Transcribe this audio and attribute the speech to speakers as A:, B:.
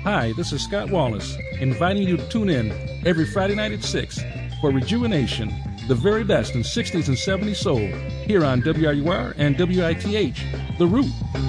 A: Hi, this is Scott Wallace, inviting you to tune in every Friday night at 6 for Rejuvenation, the very best in 60s and 70s soul, here on WRUR and WITH, The Root.